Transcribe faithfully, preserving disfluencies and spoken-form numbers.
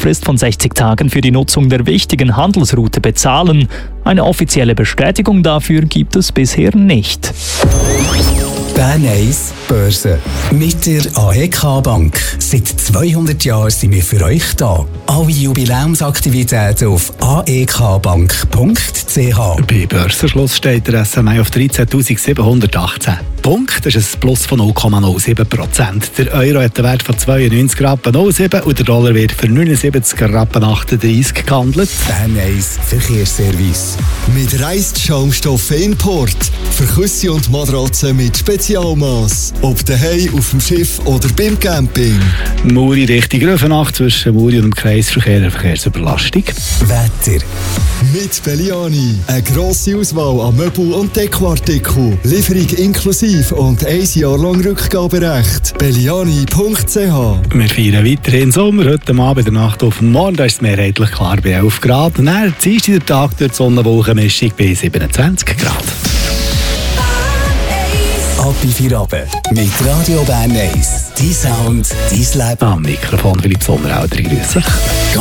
Frist von sechzig Tagen für die Nutzung der wichtigen Handelsroute bezahlen. Eine offizielle Bestätigung dafür gibt es bisher nicht. Bern eins Börse mit der A E K Bank. Seit zweihundert Jahren sind wir für euch da. Alle Jubiläumsaktivitäten auf a e k bank punkt c h. Bei Börsenschluss steht der S M I auf dreizehntausendsiebenhundertachtzehn Punkt. Das ist ein Plus von null Komma null sieben Prozent. Der Euro hat einen Wert von zweiundneunzig Rappen null sieben und der Dollar wird für neunundsiebzig Rappen achtunddreissig gehandelt. Bern eins Verkehrsservice. Mit Reisschaumstoffen Import. Für Küsse und Matratzen mit Spezialmaß. Ob daheim, auf dem Schiff oder beim Camping. Muri Richtung Röfenacht zwischen Muri und dem Kreisverkehr eine Verkehrsüberlastung. Wetter. Mit Belliani. Eine grosse Auswahl an Möbel- und Dekoartikeln. Lieferung inklusive und ein Jahr lang Rückgaberecht. belliani punkt c h. Wir feiern weiterhin Sommer. Heute Abend, in der Nacht auf den Morgen, da ist es mehrheitlich klar bei elf Grad. Und dann ziehst du den Tag durch die Sonne-Wolkenmischung bei siebenundzwanzig Grad. Ab in vier Abend mit Radio Bern eins. Dein Sound, dein Leben. Am Mikrofon Philipp Sommerauder, grüß dich.